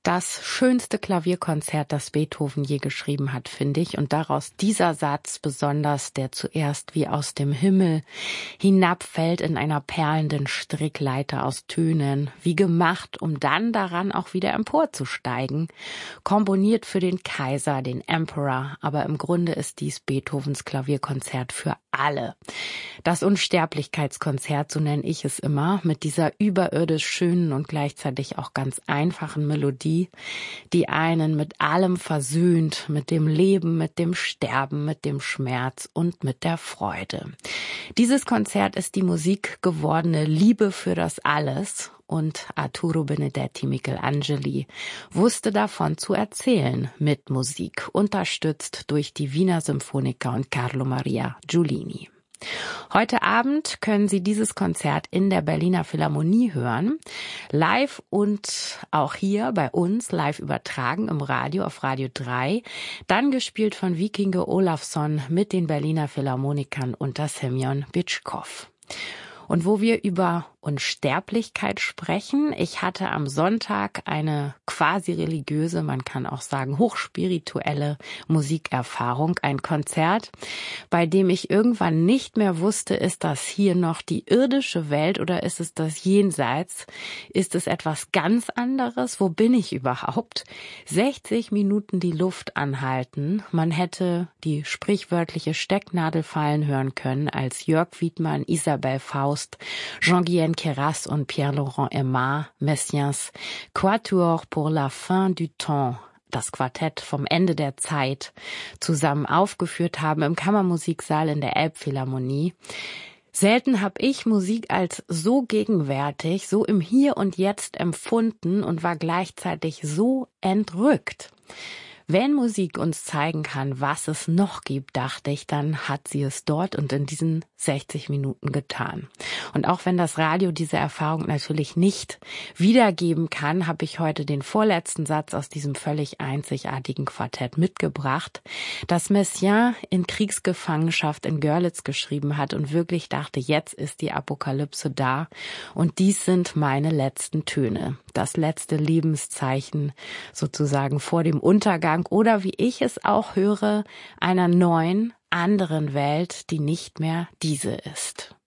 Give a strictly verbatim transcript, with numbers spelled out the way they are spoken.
das schönste Klavierkonzert, das Beethoven je geschrieben hat, finde ich. Und daraus dieser Satz besonders, der zuerst wie aus dem Himmel hinabfällt in einer perlenden Strickleiter aus Tönen, wie gemacht, um dann daran auch wieder emporzusteigen. Komponiert für den Kaiser, den Emperor, aber im Grunde ist dies Beethovens Klavierkonzert für alle. Das Unsterblichkeitskonzert, so nenne ich es immer, mit dieser überirdisch schönen und gleichzeitig auch ganz einfachen Melodie, die einen mit allem versöhnt, mit dem Leben, mit dem Sterben, mit dem Schmerz und mit der Freude. Dieses Konzert ist die Musik gewordene Liebe für das Alles. Und Arturo Benedetti Michelangeli wusste davon zu erzählen mit Musik, unterstützt durch die Wiener Symphoniker und Carlo Maria Giulini. Heute Abend können Sie dieses Konzert in der Berliner Philharmonie hören, live und auch hier bei uns live übertragen im Radio auf Radio drei, dann gespielt von Vikinge Olafsson mit den Berliner Philharmonikern unter Semyon Bitschkow. Und wo wir über Unsterblichkeit sprechen, ich hatte am Sonntag eine quasi religiöse, man kann auch sagen hochspirituelle Musikerfahrung, ein Konzert, bei dem ich irgendwann nicht mehr wusste, ist das hier noch die irdische Welt oder ist es das Jenseits? Ist es etwas ganz anderes? Wo bin ich überhaupt? sechzig Minuten die Luft anhalten. Man hätte die sprichwörtliche Stecknadel fallen hören können, als Jörg Wiedmann, Isabelle Faust, Jean-Guyen Queyras und Pierre-Laurent Aimard Messiaens Quatuor pour la fin du temps, das Quartett vom Ende der Zeit, zusammen aufgeführt haben im Kammermusiksaal in der Elbphilharmonie. Selten habe ich Musik als so gegenwärtig, so im Hier und Jetzt empfunden und war gleichzeitig so entrückt. Wenn Musik uns zeigen kann, was es noch gibt, dachte ich, dann hat sie es dort und in diesen sechzig Minuten getan. Und auch wenn das Radio diese Erfahrung natürlich nicht wiedergeben kann, habe ich heute den vorletzten Satz aus diesem völlig einzigartigen Quartett mitgebracht, das Messiaen in Kriegsgefangenschaft in Görlitz geschrieben hat und wirklich dachte, jetzt ist die Apokalypse da und dies sind meine letzten Töne. Das letzte Lebenszeichen sozusagen vor dem Untergang oder wie ich es auch höre, einer neuen, anderen Welt, die nicht mehr diese ist.